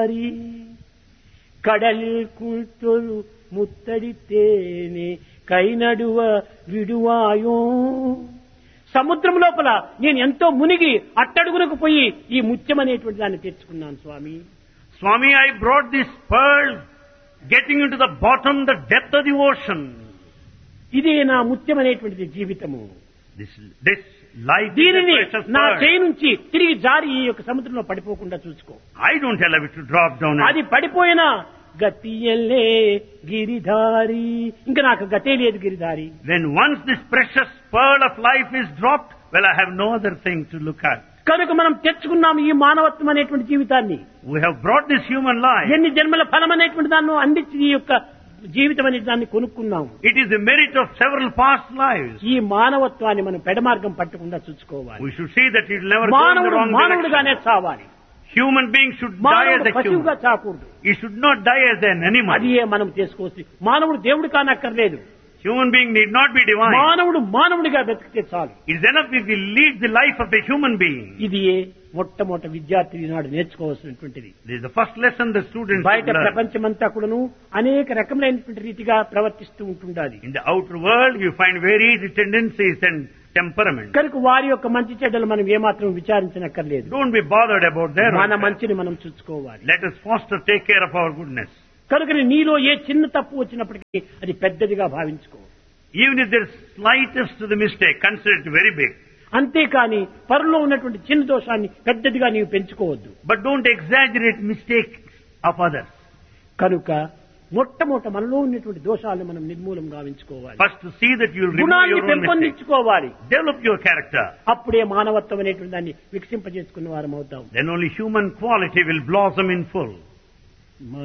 గిరిಧಾరి కడలిల్ కుల్తొలు ముత్తడితేనే కైనడువ విడువాయో. సముద్రం లోపల నేను ఎంతో మునిగి అట్టడుగునకు పోయి ఈ ముత్యం అనేటువంటి దాన్ని తెచ్చుకున్నాను స్వామి. Swami, I brought this pearl, getting into the bottom, the depth of the ocean. ఇదే నా ముత్యం అనేటువంటిది జీవితము. This life is a దీనిని precious నా pearl. చేయి నుంచి తిరిగి జారి ఈ యొక్క సముద్రంలో పడిపోకుండా చూసుకో. I don't allow it to drop down. అది పడిపోయినా గతియల్లే గిరిధారి, ఇంకా నాకు గతే లేదు Giridhari. When once this precious pearl of life is dropped, well, I have no other thing to look at. కనుక మనం తెచ్చుకున్నాం ఈ మానవత్వం అనేటువంటి జీవితాన్ని. We have brought this human life. ఎన్ని జన్మల ఫలం అనేటువంటి దాన్ని అందించి ఈ యొక్క జీవితం అనే దాన్ని కొనుక్కున్నాం. It is the merit of several past lives. ఈ మానవత్వాన్ని మనం పెడమార్గం పట్టకుండా చూసుకోవాలి. We should see that it will never go in the మానవుడు wrong మానవుడుగానే direction. చావాలి. Human beings should die as మానవుడు a పశువుగా human. చాకూడదు. He should not die as an animal. అది మనం చేసుకోవచ్చు. మానవుడు దేవుడు కానక్కర్లేదు. Human being need not be divine. మానవుడు మానవుడిగా బ్రతికితే చాలు. It is enough if we lead the life of a human being. ఇది మొట్టమొదటి విద్యార్థి ఈనాడు నేర్చుకోవాల్సినటువంటిది. This is the first lesson the students బయట should learn. ప్రపంచమంతా కూడాను అనేక రకములైనటువంటి రీతిగా ప్రవర్తిస్తూ ఉంటుండాలి. In the outer world, you find varied tendencies and temperaments. కనుక వారి యొక్క మంచి చెడ్డలు మనం ఏమాత్రం విచారించనక్కర్లేదు. Don't be bothered about their మన welfare. మంచిని మనం చూసుకోవాలి. Let us foster, take care of our goodness. కనుక నీలో ఏ చిన్న తప్పు వచ్చినప్పటికీ అది పెద్దదిగా భావించుకో. Even if there is slightest to the mistake, consider it very big. అంతేకాని పరులో ఉన్నటువంటి చిన్న దోషాన్ని పెద్దదిగా నీవు పెంచుకోవద్దు. But don't exaggerate mistakes of others. కనుక మొట్టమొదట మనలో ఉన్నటువంటి దోషాలను మనం నిర్మూలం గావించుకోవాలి. First to see that you will remove గుణాన్ని your own mistakes. పెంపొందించుకోవాలి. Develop your character. అప్పుడే మానవత్వం అనేటువంటి దాన్ని వికసింపజేసుకున్న వారం అవుతాం. Then only human quality will blossom in full.